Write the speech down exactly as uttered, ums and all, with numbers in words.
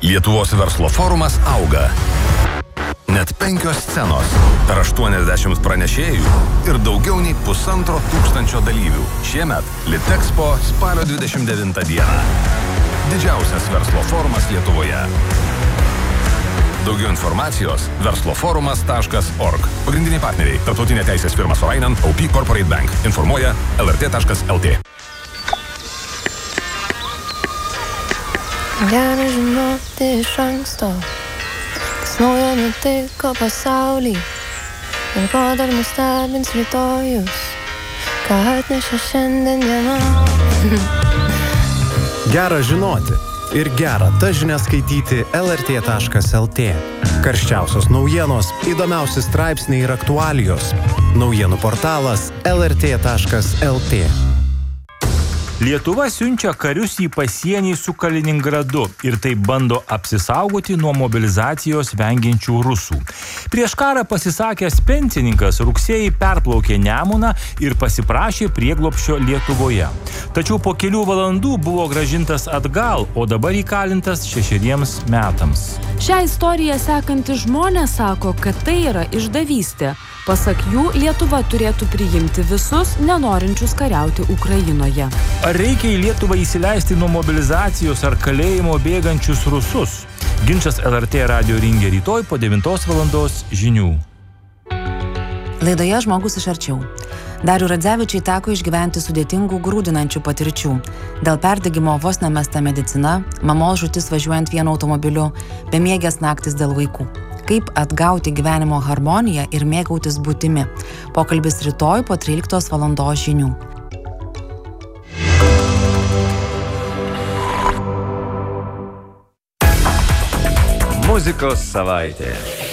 Lietuvos verslo forumas auga. Net penkios scenos, per aštuoniasdešimt pranešėjų ir daugiau nei pusantro tūkstančio dalyvių. Šiemet Litexpo spalio dvidešimt devintą dieną. Didžiausias verslo forumas Lietuvoje. Daugiau informacijos versloforumas taškas org. Pagrindiniai partneriai – Tarptautinė teisės firma Sorainen, O P Corporate Bank. Informuoja L R T taškas L T. Gera žinoti iš anksto, kas naujo nutiko pasaulį ir ko dar nustebins rytojus, ką atnešė šiandien diena. Gera žinoti ir gera tas žinias skaityti L R T taškas L T. Karščiausios naujienos, įdomiausi straipsniai ir aktualijos. Naujienų portalas L R T taškas L T. Lietuva siunčia karius į pasienį su Kaliningradu ir taip bando apsisaugoti nuo mobilizacijos vengiančių rusų. Prieš karą pasisakęs pensininkas rugsėjį perplaukė Nemuną ir pasiprašė prieglobsčio Lietuvoje. Tačiau po kelių valandų buvo grąžintas atgal, o dabar įkalintas šešeriems metams. Šią istoriją sekantys žmonės sako, kad tai yra išdavystė. Pasak jų, Lietuva turėtų priimti visus nenorinčius kariauti Ukrainoje. Ar reikia į Lietuvą įsileisti nuo mobilizacijos ar kalėjimo bėgančius rusus? Ginčas L R T radijo ringe rytoj po devintos valandos žinių. Laidoje Žmogus iš arčiau. Dariui Radzevičiui teko išgyventi sudėtingų grūdinančių patirčių. Dėl perdegimo vos nemesta medicina, mamos žūtis važiuojant vienu automobiliu, bemiegės naktis dėl vaikų. Kaip atgauti gyvenimo harmoniją ir mėgautis būtimi. Pokalbis rytoj po tryliktos valandos žinių. Muzikos savaitė.